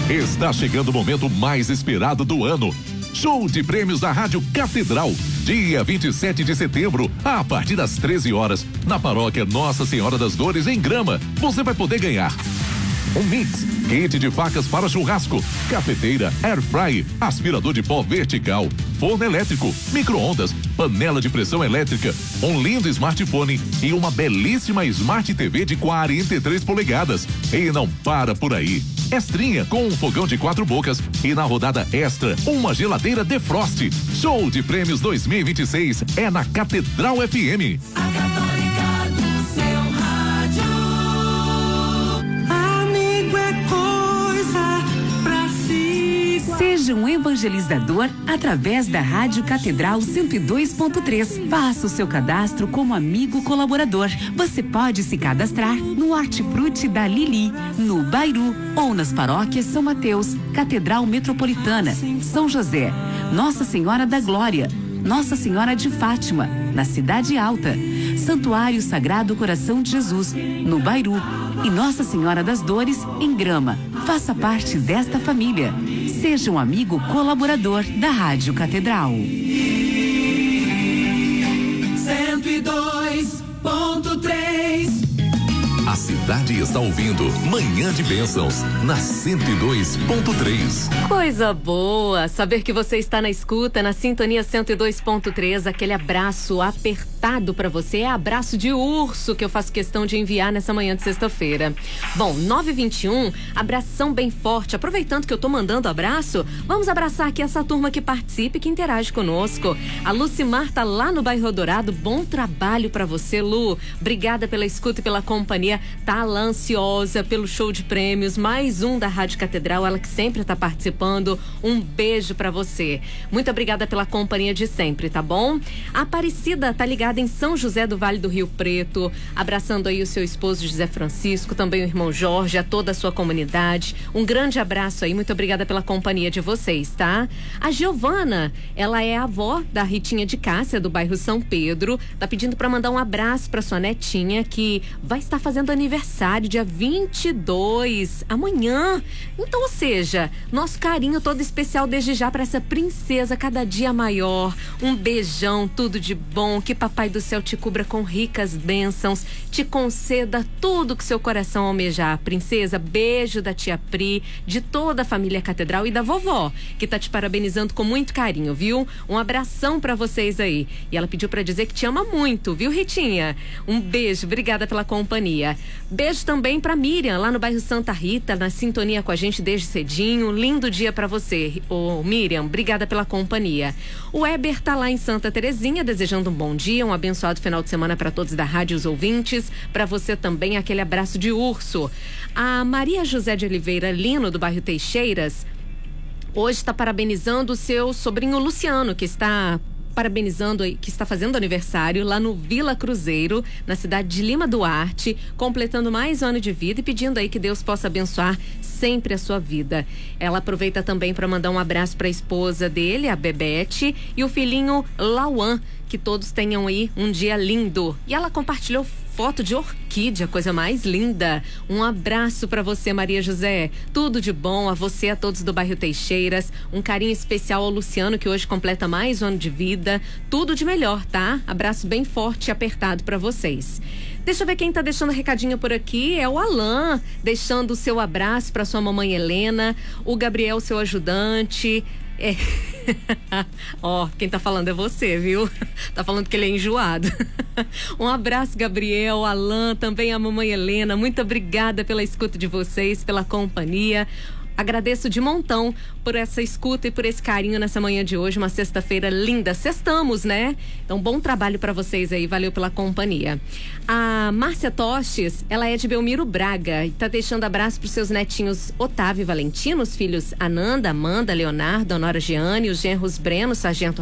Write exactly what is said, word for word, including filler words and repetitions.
Está chegando o momento mais esperado do ano. Show de prêmios da Rádio Catedral. Dia vinte e sete de setembro, a partir das treze horas, na paróquia Nossa Senhora das Dores, em Grama. Você vai poder ganhar um mix, kit de facas para churrasco, cafeteira, air fry, aspirador de pó vertical, forno elétrico, micro-ondas, panela de pressão elétrica, um lindo smartphone e uma belíssima Smart T V de quarenta e três polegadas. E não para por aí. Extrinha com um fogão de quatro bocas e na rodada extra, uma geladeira Defrost. Show de prêmios dois mil e vinte e seis é na Catedral F M. A Católica do seu rádio. Amigo é coisa pra se guardar. Seja um evangelizador através da Rádio Catedral cento e dois ponto três. Faça o seu cadastro como amigo colaborador. Você pode se cadastrar no Hortifruti da Lili, no Bairu ou nas paróquias São Mateus, Catedral Metropolitana, São José, Nossa Senhora da Glória, Nossa Senhora de Fátima, na Cidade Alta, Santuário Sagrado Coração de Jesus, no Bairu, e Nossa Senhora das Dores, em Grama. Faça parte desta família. Seja um amigo colaborador da Rádio Catedral. cento e dois ponto três. A cidade está ouvindo Manhã de Bênçãos, na cento e dois ponto três. Coisa boa saber que você está na escuta, na sintonia cento e dois ponto três. Aquele abraço apertado para você, é abraço de urso que eu faço questão de enviar nessa manhã de sexta-feira. Bom, nove e vinte e um, abração bem forte. Aproveitando que eu tô mandando abraço, vamos abraçar aqui essa turma que participa e que interage conosco. A Lucimar tá lá no bairro Dourado. Bom trabalho para você, Lu. Obrigada pela escuta e pela companhia. Tá lá ansiosa pelo show de prêmios, mais um da Rádio Catedral, ela que sempre tá participando. Um beijo pra você. Muito obrigada pela companhia de sempre, tá bom? A Aparecida tá ligada em São José do Vale do Rio Preto, abraçando aí o seu esposo José Francisco, também o irmão Jorge, a toda a sua comunidade. Um grande abraço aí, muito obrigada pela companhia de vocês, tá? A Giovana, ela é a avó da Ritinha de Cássia, do bairro São Pedro, tá pedindo pra mandar um abraço pra sua netinha, que vai estar fazendo aniversário dia vinte e dois, amanhã. Então, ou seja, nosso carinho todo especial desde já para essa princesa cada dia maior. Um beijão, tudo de bom, que papai do céu te cubra com ricas bênçãos, te conceda tudo que seu coração almejar. Princesa, beijo da tia Pri, de toda a família Catedral e da vovó, que tá te parabenizando com muito carinho, viu? Um abração para vocês aí. E ela pediu para dizer que te ama muito, viu, Ritinha? Um beijo, obrigada pela companhia. Beijo também pra Miriam, lá no bairro Santa Rita, na sintonia com a gente desde cedinho. Lindo dia pra você, ô Miriam, obrigada pela companhia. O Eber tá lá em Santa Terezinha, desejando um bom dia, um abençoado final de semana pra todos da rádio e os ouvintes. Pra você também, aquele abraço de urso. A Maria José de Oliveira Lino, do bairro Teixeiras, hoje está parabenizando o seu sobrinho Luciano, que está parabenizando, que está fazendo aniversário lá no Vila Cruzeiro, na cidade de Lima Duarte, completando mais um ano de vida e pedindo aí que Deus possa abençoar sempre a sua vida. Ela aproveita também para mandar um abraço para a esposa dele, a Bebete, e o filhinho Lauan, que todos tenham aí um dia lindo. E ela compartilhou foto de orquídea, coisa mais linda. Um abraço para você, Maria José. Tudo de bom a você, a todos do bairro Teixeiras. Um carinho especial ao Luciano, que hoje completa mais um ano de vida. Tudo de melhor, tá? Abraço bem forte e apertado para vocês. Deixa eu ver quem tá deixando recadinho por aqui. É o Alain, deixando o seu abraço para sua mamãe Helena. O Gabriel, seu ajudante. É. Ó, oh, quem tá falando é você, viu? Tá falando que ele é enjoado. Um abraço, Gabriel, Alain, também a mamãe Helena. Muito obrigada pela escuta de vocês, pela companhia. Agradeço de montão por essa escuta e por esse carinho nessa manhã de hoje, uma sexta-feira linda. Sextamos, né? Então, bom trabalho para vocês aí, valeu pela companhia. A Márcia Tostes, ela é de Belmiro Braga e tá deixando abraço pros seus netinhos Otávio e Valentino, os filhos Ananda, Amanda, Leonardo, Honora Giane, os genros Breno, Sargento